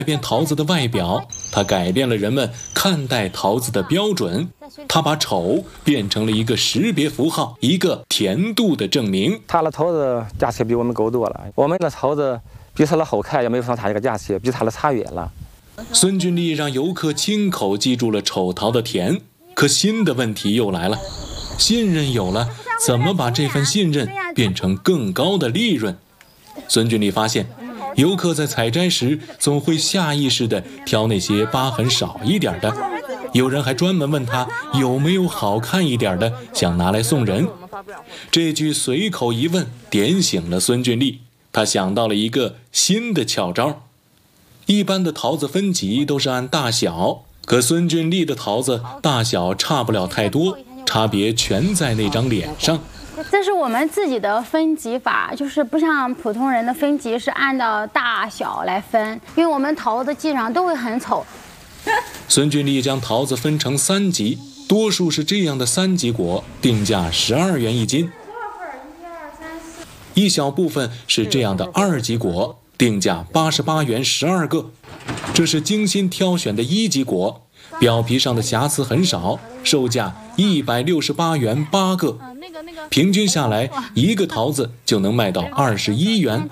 变桃子的外表，他改变了人们看待桃子的标准。他把丑变成了一个识别符号，一个甜度的证明。 他的桃子价钱比我们高多了，我们的桃子比他的好看，也没法差这个价钱，比他的差远了。 孙俊丽让游客亲口记住了丑桃的甜，可新的问题又来了，信任有了，怎么把这份信任变成更高的利润？孙俊丽发现，游客在采摘时总会下意识地挑那些疤痕少一点的，有人还专门问他有没有好看一点的，想拿来送人。这句随口一问点醒了孙俊丽，他想到了一个新的巧招。一般的桃子分级都是按大小，可孙俊丽的桃子大小差不了太多，差别全在那张脸上。 这是我们自己的分级法，就是不像普通人的分级是按照大小来分，因为我们桃子基本上都会很丑。 孙俊丽将桃子分成3级，多数是这样的3级果，定价12元一斤；一小部分是这样的2级果，定价88元12个。这是精心挑选的1级果，表皮上的瑕疵很少，售价168元8个，平均下来一个桃子就能卖到21元。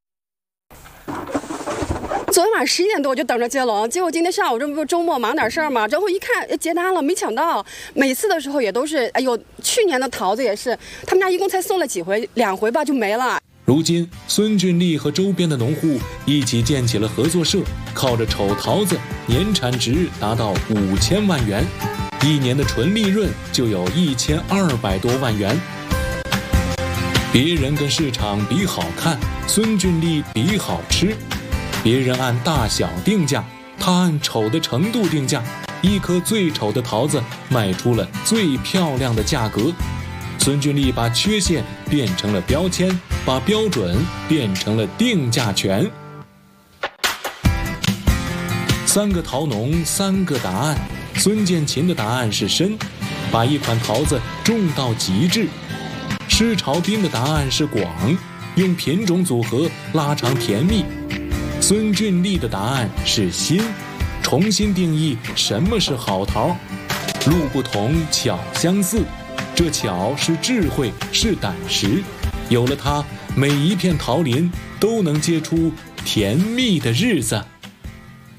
昨天晚上11点多我就等着接龙，结果今天上午这不周末忙点事儿嘛，然后一看接单了，没抢到。每次的时候也都是，哎呦，去年的桃子也是，他们家一共才送了几回，2回吧就没了。 如今，孙俊丽和周边的农户一起建起了合作社，靠着丑桃子，年产值达到5000万元，一年的纯利润就有1200多万元。别人跟市场比好看，孙俊丽比好吃。别人按大小定价，他按丑的程度定价，一颗最丑的桃子卖出了最漂亮的价格。孙俊丽把缺陷变成了标签，把标准变成了定价权。3个桃农3个答案，孙建琴的答案是深，把一款桃子种到极致；施朝斌的答案是广，用品种组合拉长甜蜜；孙俊丽的答案是新，重新定义什么是好桃。路不同，巧相似，这巧是智慧，是胆识，有了它，每一片桃林都能结出甜蜜的日子。